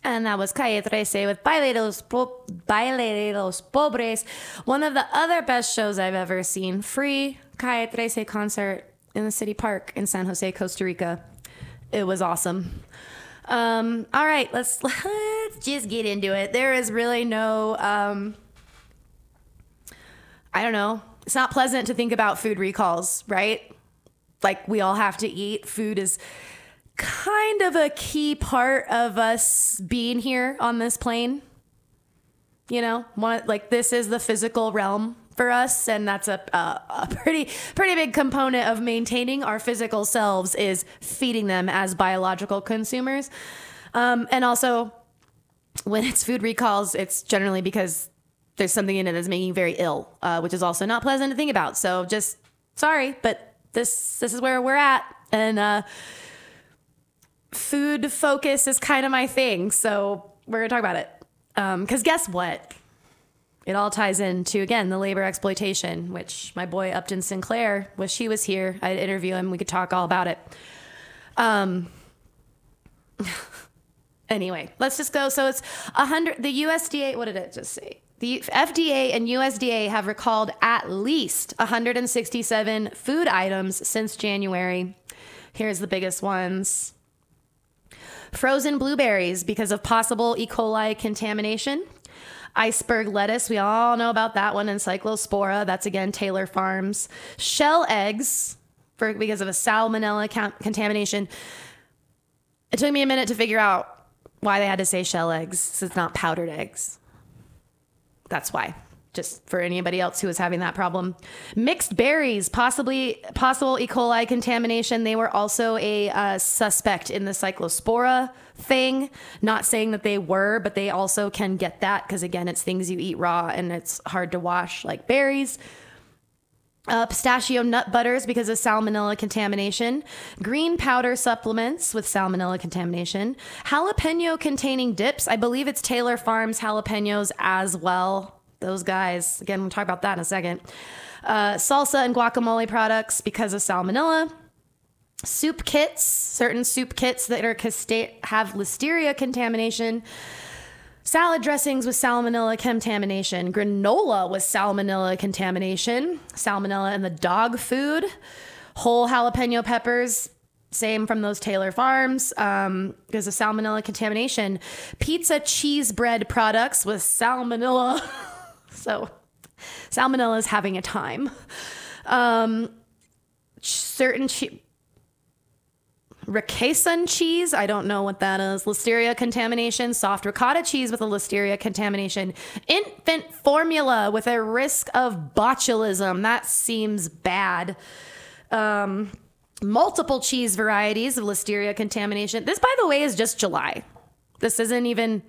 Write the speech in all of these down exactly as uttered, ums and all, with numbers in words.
And that was Calle trece with Baile de los, po- Baile de los Pobres. One of the other best shows I've ever seen. Free Calle trece concert in the city park in San Jose, Costa Rica. It was awesome. Um, all right, let's, let's just get into it. There is really no, um, I don't know. It's not pleasant to think about food recalls, right? Like, we all have to eat. Food is kind of a key part of us being here on this plane. You know, one, like, this is the physical realm for us, and that's a, a, a pretty pretty big component of maintaining our physical selves is feeding them as biological consumers. Um, and also, when it's food recalls, it's generally because there's something in it that's making you very ill, uh, which is also not pleasant to think about. So just sorry, but this this is where we're at, and uh, food focus is kind of my thing. So we're gonna talk about it, because um, guess what? It all ties into, again, the labor exploitation, which my boy Upton Sinclair, wish he was here. I'd interview him. We could talk all about it. Um. Anyway, let's just go. So it's one hundred. The U S D A, what did it just say? The F D A and U S D A have recalled at least one hundred sixty-seven food items since January. Here's the biggest ones. Frozen blueberries because of possible E. coli contamination. Iceberg lettuce, we all know about that one, and Cyclospora, that's again Taylor Farms. Shell eggs for because of a salmonella ca- contamination. It took me a minute to figure out why they had to say shell eggs, so it's not powdered eggs. That's why. Just for anybody else who is having that problem. Mixed berries, possibly possible E. coli contamination. They were also a uh, suspect in the Cyclospora thing. Not saying that they were, but they also can get that because, again, it's things you eat raw and it's hard to wash, like berries. Uh, pistachio nut butters because of salmonella contamination. Green powder supplements with salmonella contamination. Jalapeno containing dips. I believe it's Taylor Farms jalapenos as well. Those guys, again, we'll talk about that in a second. Uh, salsa and guacamole products because of salmonella. Soup kits, certain soup kits that are have listeria contamination. Salad dressings with salmonella contamination. Granola with salmonella contamination. Salmonella in the dog food. Whole jalapeno peppers, same from those Taylor Farms, um, because of salmonella contamination. Pizza cheese bread products with salmonella. So, salmonella is having a time. Um, certain che- Ricasun cheese, I don't know what that is. Listeria contamination. Soft ricotta cheese with a listeria contamination. Infant formula with a risk of botulism. That seems bad. Um, multiple cheese varieties of listeria contamination. This, by the way, is just July. This isn't even...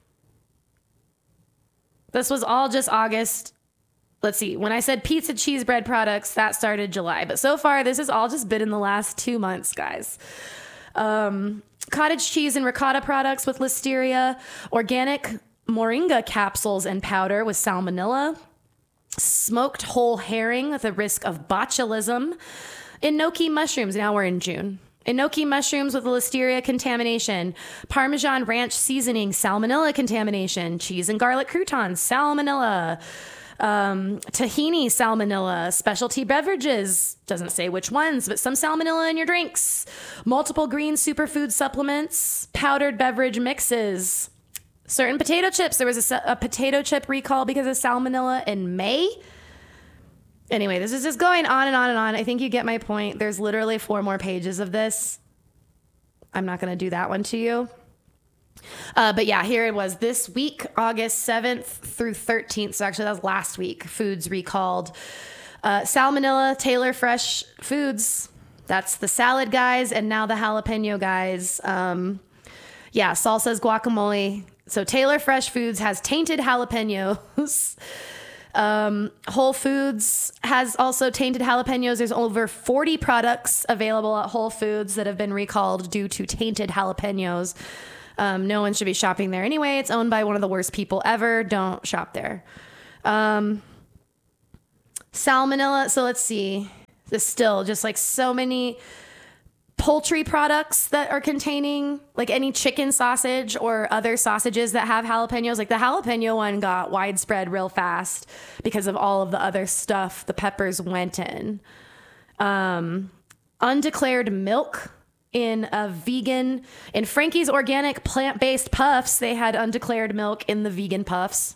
This was all just August. Let's see. When I said pizza cheese bread products, that started July. But so far, this has all just been in the last two months, guys. Um, cottage cheese and ricotta products with listeria. Organic moringa capsules and powder with salmonella. Smoked whole herring with a risk of botulism. Enoki mushrooms. Now we're in June. Enoki mushrooms with listeria contamination. Parmesan ranch seasoning, salmonella contamination. Cheese and garlic croutons, salmonella. Um, tahini salmonella. Specialty beverages, doesn't say which ones, but some salmonella in your drinks. Multiple green superfood supplements. Powdered beverage mixes. Certain potato chips. There was a, a potato chip recall because of salmonella in May. Anyway, this is just going on and on and on. I think you get my point. There's literally four more pages of this. I'm not going to do that one to you. Uh, but yeah, here it was this week, August seventh through thirteenth. So actually that was last week. Foods recalled. Uh, salmonella, Taylor Fresh Foods. That's the salad guys and now the jalapeno guys. Um, yeah, salsas, guacamole. So Taylor Fresh Foods has tainted jalapenos. Um, Whole Foods has also tainted jalapenos. There's over forty products available at Whole Foods that have been recalled due to tainted jalapenos. Um, no one should be shopping there anyway. It's owned by one of the worst people ever. Don't shop there. Um, salmonella. So let's see. There's still just like so many poultry products that are containing like any chicken sausage or other sausages that have jalapenos. Like the jalapeno one got widespread real fast because of all of the other stuff the peppers went in. Um, undeclared milk in a vegan, in Frankie's organic plant-based puffs, they had undeclared milk in the vegan puffs.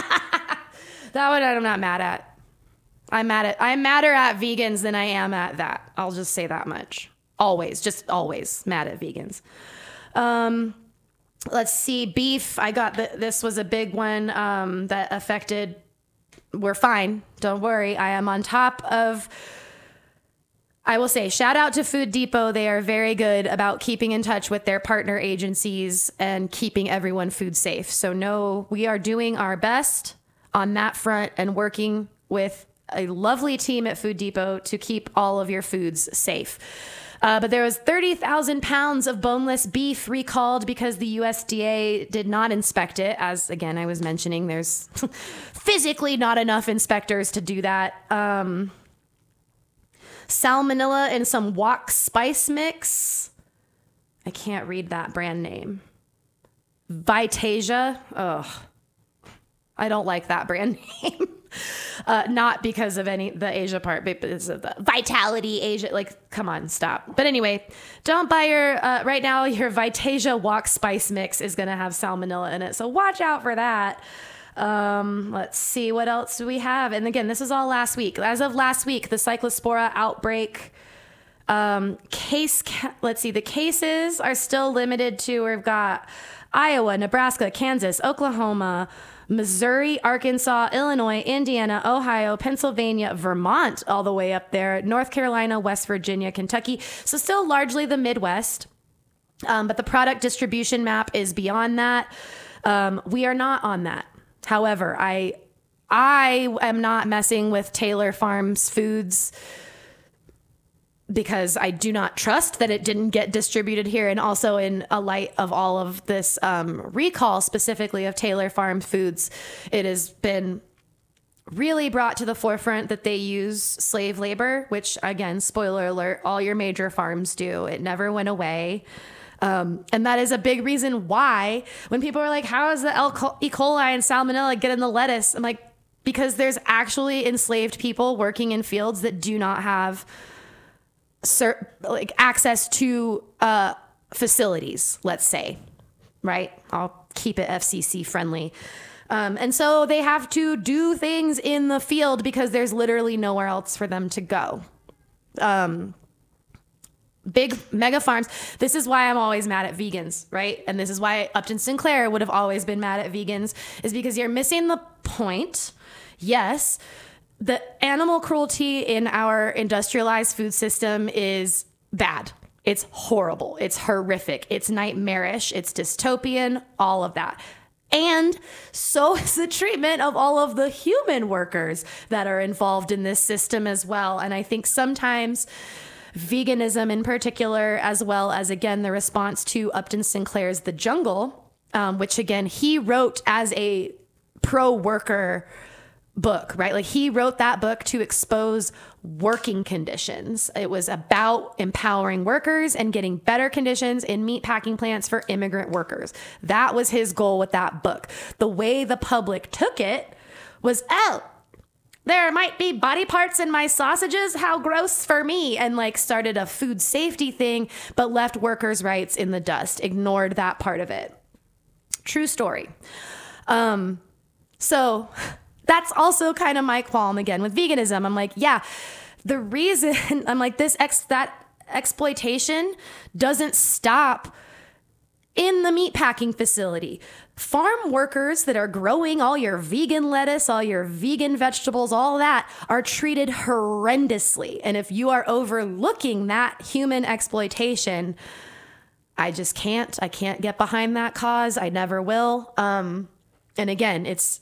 That one I'm not mad at. I'm mad at, I'm madder at vegans than I am at that. I'll just say that much. Always, just always mad at vegans. Um, let's see, beef. I got the, this was a big one um, that affected. We're fine. Don't worry. I am on top of. I will say, shout out to Food Depot. They are very good about keeping in touch with their partner agencies and keeping everyone food safe. So no, we are doing our best on that front and working with a lovely team at Food Depot to keep all of your foods safe. Uh, but there was thirty thousand pounds of boneless beef recalled because the U S D A did not inspect it. As, again, I was mentioning, there's physically not enough inspectors to do that. Um, salmonella in some wok spice mix. I can't read that brand name. Vitasia. Ugh. I don't like that brand name. Uh, not because of any the Asia part, but because of the Vitality Asia. Like, come on, stop. But anyway, don't buy your uh, right now. Your Vitasia wok spice mix is going to have salmonella in it, so watch out for that. Um, let's see what else do we have. And again, this is all last week. As of last week, the Cyclospora outbreak um, case. Ca- let's see, the cases are still limited to. We've got Iowa, Nebraska, Kansas, Oklahoma, Missouri, Arkansas, Illinois, Indiana, Ohio, Pennsylvania, Vermont, all the way up there, North Carolina, West Virginia, Kentucky. So still largely the Midwest. Um, but the product distribution map is beyond that. Um, we are not on that. However, I I am not messing with Taylor Farms Foods because I do not trust that it didn't get distributed here. And also in a light of all of this um, recall specifically of Taylor Farm Foods, it has been really brought to the forefront that they use slave labor, which again, spoiler alert, all your major farms do. It never went away. Um, and that is a big reason why when people are like, how is the E. coli and salmonella get in the lettuce? I'm like, because there's actually enslaved people working in fields that do not have Cert, like access to uh, facilities, let's say, right? I'll keep it F C C friendly. Um, and so they have to do things in the field because there's literally nowhere else for them to go. Um, big mega farms. This is why I'm always mad at vegans, right? And this is why Upton Sinclair would have always been mad at vegans, is because you're missing the point. Yes, the animal cruelty in our industrialized food system is bad. It's horrible. It's horrific. It's nightmarish. It's dystopian, all of that. And so is the treatment of all of the human workers that are involved in this system as well. And I think sometimes veganism in particular, as well as, again, the response to Upton Sinclair's The Jungle, um, which, again, he wrote as a pro-worker book, right? Like he wrote that book to expose working conditions. It was about empowering workers and getting better conditions in meat packing plants for immigrant workers. That was his goal with that book. The way the public took it was, oh, there might be body parts in my sausages. How gross for me. And like started a food safety thing, but left workers' rights in the dust, ignored that part of it. True story. Um, so that's also kind of my qualm again with veganism. I'm like, yeah, the reason I'm like this, ex that exploitation doesn't stop in the meatpacking facility. Farm workers that are growing all your vegan lettuce, all your vegan vegetables, all that are treated horrendously. And if you are overlooking that human exploitation, I just can't, I can't get behind that cause. I never will. Um, and again, it's,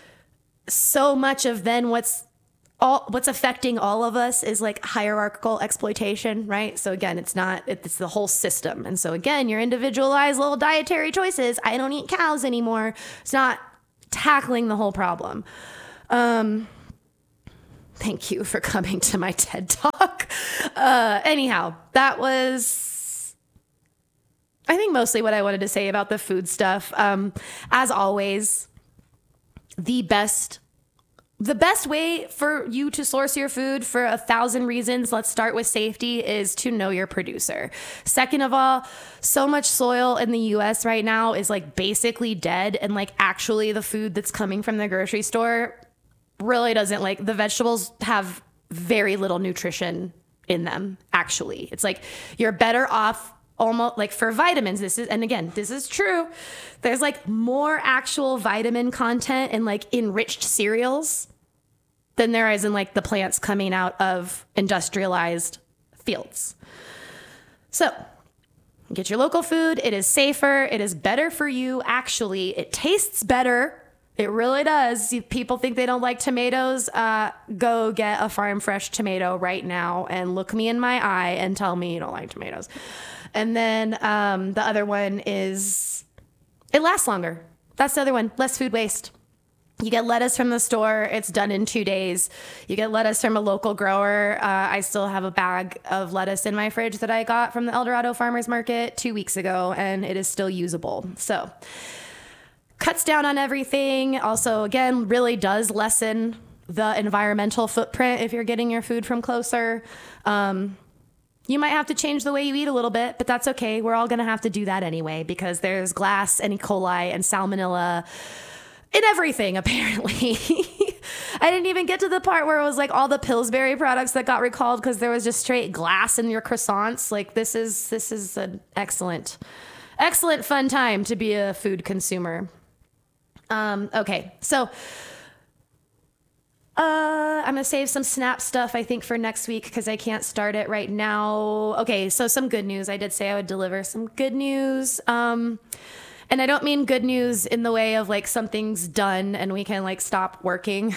so much of then what's all what's affecting all of us is like hierarchical exploitation, right? So again, it's not, it's the whole system. And so again, your individualized little dietary choices, I don't eat cows anymore. It's not tackling the whole problem. Um, thank you for coming to my TED Talk. Uh, anyhow, that was, I think, mostly what I wanted to say about the food stuff. Um, as always, the best The best way for you to source your food for a thousand reasons, let's start with safety, is to know your producer. Second of all, so much soil in the U S right now is like basically dead, and like actually the food that's coming from the grocery store really doesn't, like, the vegetables have very little nutrition in them. Actually, it's like you're better off almost, like, for vitamins. This is, and again, this is true. There's like more actual vitamin content in like enriched cereals than there is in like the plants coming out of industrialized fields. So get your local food. It is safer. It is better for you. Actually, it tastes better. It really does. People think they don't like tomatoes. Uh, go get a farm fresh tomato right now and look me in my eye and tell me you don't like tomatoes. And then um, the other one is, it lasts longer. That's the other one. Less food waste. You get lettuce from the store. It's done in two days. You get lettuce from a local grower. Uh, I still have a bag of lettuce in my fridge that I got from the El Dorado Farmers Market two weeks ago, and it is still usable. So cuts down on everything. Also, again, really does lessen the environmental footprint if you're getting your food from closer. Um, You might have to change the way you eat a little bit, but that's okay. We're all going to have to do that anyway, because there's glass and E. coli and salmonella in everything, apparently. I didn't even get to the part where it was like all the Pillsbury products that got recalled because there was just straight glass in your croissants. Like, this is this is an excellent, excellent fun time to be a food consumer. Um, okay, so Uh, I'm going to save some Snap stuff, I think, for next week because I can't start it right now. Okay, so some good news. I did say I would deliver some good news. Um, and I don't mean good news in the way of like something's done and we can like stop working.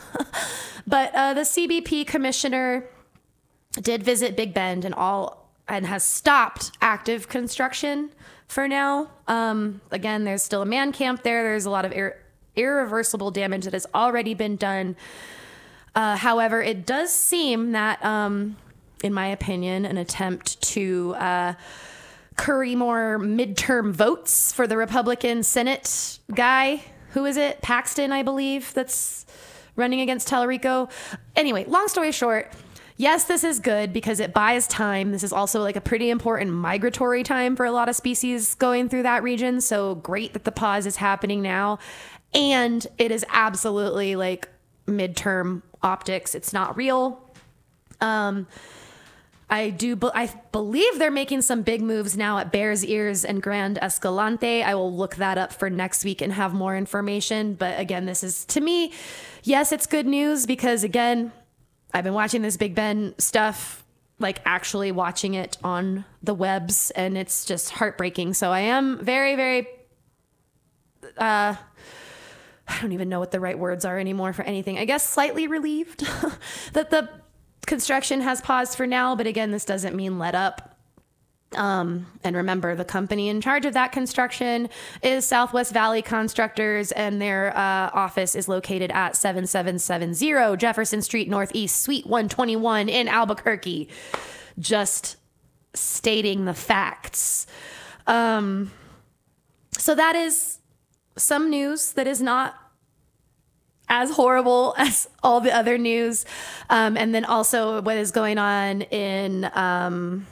But uh, the C B P commissioner did visit Big Bend and all and has stopped active construction for now. Um, again, there's still a man camp there. There's a lot of ir- irreversible damage that has already been done. Uh, however, it does seem that, um, in my opinion, an attempt to uh, curry more midterm votes for the Republican Senate guy. Who is it? Paxton, I believe, that's running against Tallarico. Anyway, long story short, yes, this is good because it buys time. This is also like a pretty important migratory time for a lot of species going through that region. So great that the pause is happening now. And it is absolutely like midterm optics. It's not real. Um, I do, be- I believe they're making some big moves now at Bears Ears and Grand Escalante. I will look that up for next week and have more information. But again, this is, to me, yes, it's good news because, again, I've been watching this Big Bend stuff, like actually watching it on the webs, and it's just heartbreaking. So I am very, very, uh, I don't even know what the right words are anymore for anything. I guess slightly relieved that the construction has paused for now. But again, this doesn't mean let up. Um, and remember, the company in charge of that construction is Southwest Valley Constructors, and their uh, office is located at seven seven seven zero Jefferson Street Northeast, Suite one twenty-one in Albuquerque. Just stating the facts. Um, so that is some news that is not as horrible as all the other news. Um, and then also what is going on in um,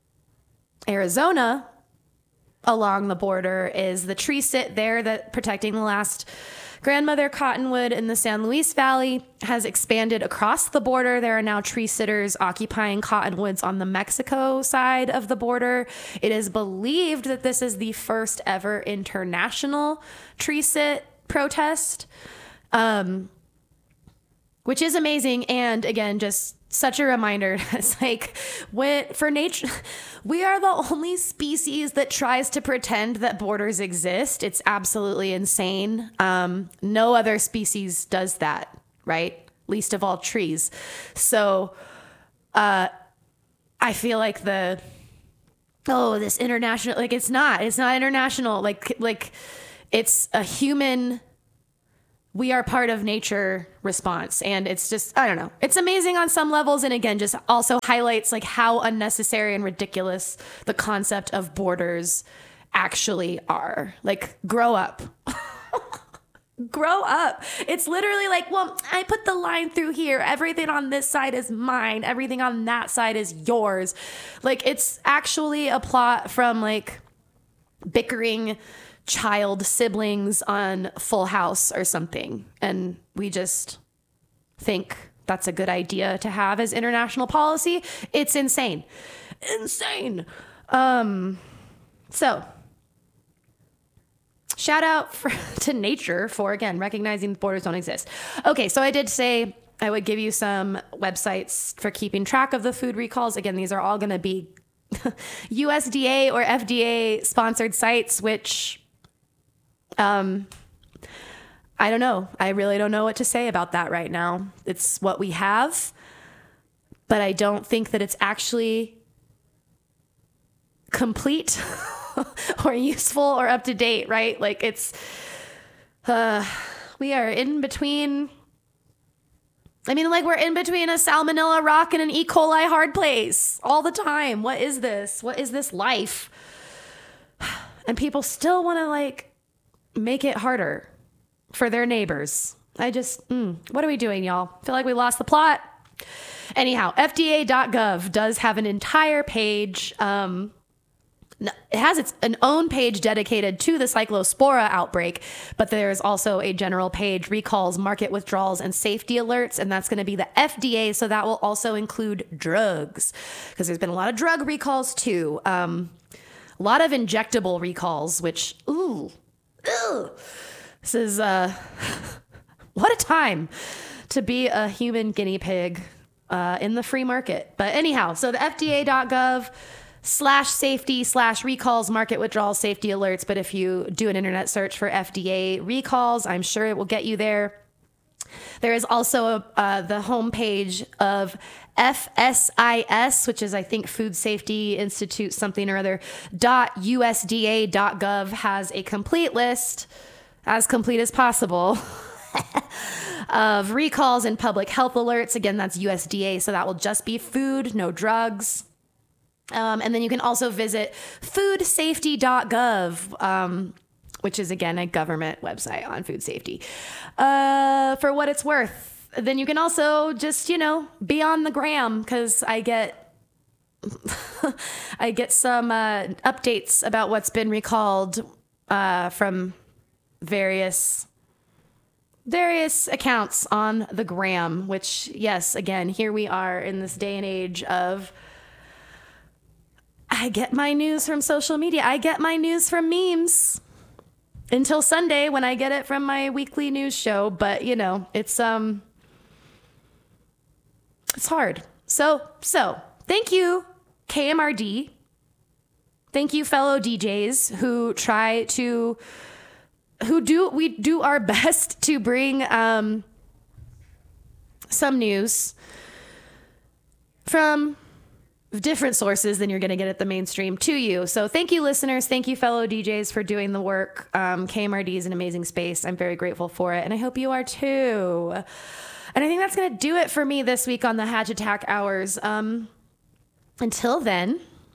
Arizona along the border is the tree sit there that protecting the last grandmother cottonwood in the San Luis Valley has expanded across the border. There are now tree sitters occupying cottonwoods on the Mexico side of the border. It is believed that this is the first ever international tree sit protest, um, which is amazing. And again, just such a reminder. It's like, when for nature, we are the only species that tries to pretend that borders exist. It's absolutely insane. Um, no other species does that, right? Least of all trees. So, uh, I feel like the, oh, this international, like it's not, it's not international. Like, like it's a human we are part of nature response. And it's just, I don't know. It's amazing on some levels. And again, just also highlights like how unnecessary and ridiculous the concept of borders actually are. Like, grow up. Grow up. It's literally like, well, I put the line through here. Everything on this side is mine. Everything on that side is yours. Like, it's actually a plot from like bickering child siblings on Full House or something. And we just think that's a good idea to have as international policy. It's insane. Insane. Um, so shout out for, to nature for, again, recognizing borders don't exist. Okay, so I did say I would give you some websites for keeping track of the food recalls. Again, these are all going to be U S D A or F D A sponsored sites, which um, I don't know. I really don't know what to say about that right now. It's what we have, but I don't think that it's actually complete or useful or up to date, right? Like, it's, uh, we are in between. I mean, like, we're in between a salmonella rock and an E. coli hard place all the time. What is this? What is this life? And people still want to like make it harder for their neighbors. I just, mm, what are we doing, y'all? Feel like we lost the plot. Anyhow, F D A dot gov does have an entire page. Um, it has its an own page dedicated to the Cyclospora outbreak, but there's also a general page, recalls, market withdrawals, and safety alerts, and that's going to be the F D A, so that will also include drugs, because there's been a lot of drug recalls too. Um, a lot of injectable recalls, which, ooh, Ugh. This is uh, what a time to be a human guinea pig uh, in the free market. But anyhow, so the F D A dot gov slash safety slash recalls, market withdrawals, safety alerts. But if you do an internet search for F D A recalls, I'm sure it will get you there. There is also a, uh, the homepage of F S I S, which is, I think, Food Safety Institute something or other, dot U S D A dot gov has a complete list, as complete as possible, of recalls and public health alerts. Again, that's U S D A, so that will just be food, no drugs. Um, and then you can also visit food safety dot gov, um, which is, again, a government website on food safety, uh, for what it's worth. Then you can also just, you know, be on the gram, because I get I get some uh, updates about what's been recalled uh, from various various accounts on the gram, which, yes, again, here we are in this day and age of I get my news from social media. I get my news from memes. Until Sunday, when I get it from my weekly news show. But, you know, it's um, it's hard. So, so thank you, K M R D. Thank you, fellow D Js who try to, who do, we do our best to bring um, some news from different sources than you're going to get at the mainstream to you. So thank you, listeners. Thank you, fellow D Js, for doing the work. Um, K M R D is an amazing space. I'm very grateful for it, and I hope you are too. And I think that's going to do it for me this week on the Hatch Attack Hours. Um, until then,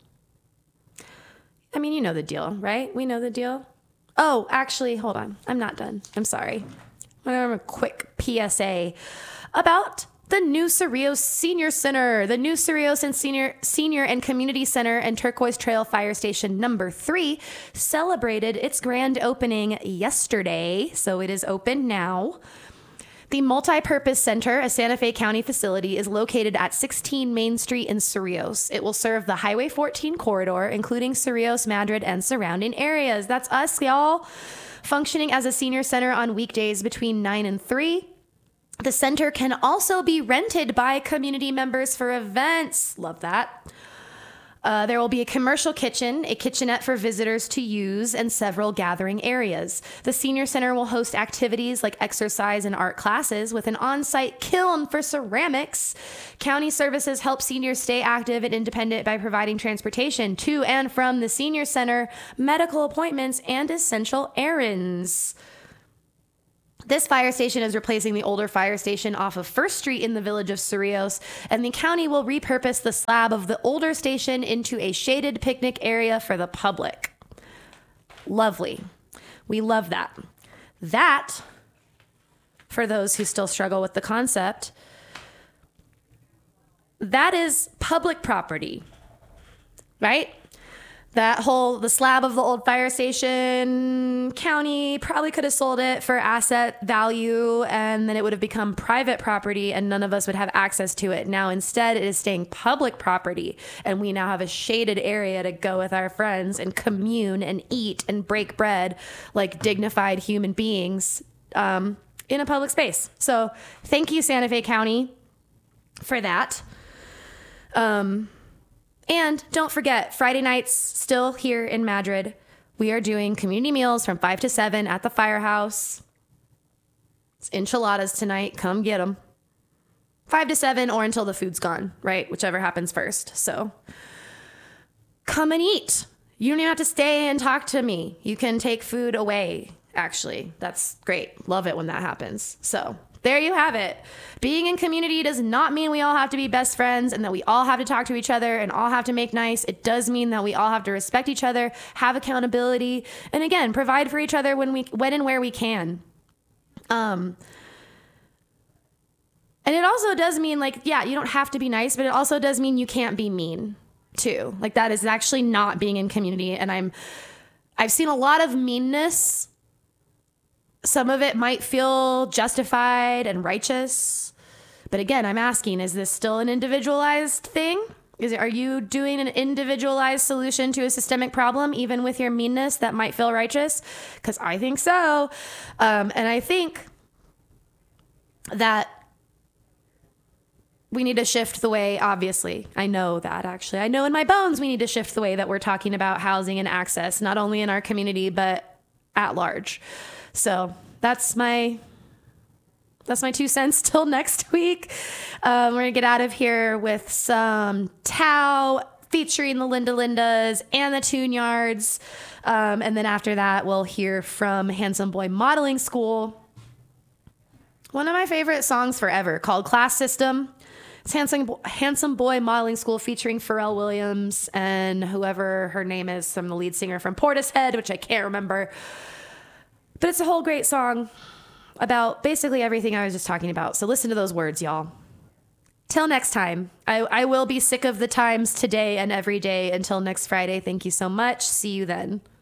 I mean, you know the deal, right? We know the deal. Oh, actually, hold on. I'm not done. I'm sorry. I have a quick P S A about the New Cerrillos Senior Center. The New Cerrillos and Senior Senior and Community Center and Turquoise Trail Fire Station number three celebrated its grand opening yesterday, so it is open now. The Multi-Purpose Center, a Santa Fe County facility, is located at sixteen Main Street in Cerrillos. It will serve the Highway fourteen corridor, including Cerrillos, Madrid, and surrounding areas. That's us, y'all. Functioning as a senior center on weekdays between nine and three. The center can also be rented by community members for events. Love that. Uh, there will be a commercial kitchen, a kitchenette for visitors to use, and several gathering areas. The senior center will host activities like exercise and art classes with an on-site kiln for ceramics. County services help seniors stay active and independent by providing transportation to and from the senior center, medical appointments, and essential errands. This fire station is replacing the older fire station off of First Street in the village of Cerrillos, and the county will repurpose the slab of the older station into a shaded picnic area for the public. Lovely. We love that. That, for those who still struggle with the concept, that is public property, right? That whole, the slab of the old fire station, county probably could have sold it for asset value, and then it would have become private property and none of us would have access to it. Now, instead, it is staying public property, and we now have a shaded area to go with our friends and commune and eat and break bread like dignified human beings um, in a public space. So thank you, Santa Fe County, for that. Um... And don't forget, Friday nights, still here in Madrid, we are doing community meals from five to seven at the firehouse. It's enchiladas tonight. Come get them. five to seven or until the food's gone, right? Whichever happens first. So come and eat. You don't even have to stay and talk to me. You can take food away, actually. That's great. Love it when that happens. So there you have it. Being in community does not mean we all have to be best friends and that we all have to talk to each other and all have to make nice. It does mean that we all have to respect each other, have accountability, and again, provide for each other when we, when and where we can. Um, and it also does mean, like, yeah, you don't have to be nice, but it also does mean you can't be mean too. Like, that is actually not being in community. And I'm, I've seen a lot of meanness. Some of it might feel justified and righteous. But again, I'm asking, is this still an individualized thing? Is it, are you doing an individualized solution to a systemic problem, even with your meanness that might feel righteous? Because I think so. Um, and I think that we need to shift the way, obviously, I know that actually, I know in my bones, we need to shift the way that we're talking about housing and access, not only in our community, but at large. So that's my, that's my two cents till next week. Um, we're gonna get out of here with some Tao featuring the Linda Lindas and the Tune Yards. Um, and then after that, we'll hear from Handsome Boy Modeling School. One of my favorite songs forever called Class System. It's Handsome, Handsome Boy Modeling School featuring Pharrell Williams and whoever her name is, from the lead singer from Portishead, which I can't remember. But it's a whole great song about basically everything I was just talking about. So listen to those words, y'all. Till next time. I, I will be sick of the times today and every day until next Friday. Thank you so much. See you then.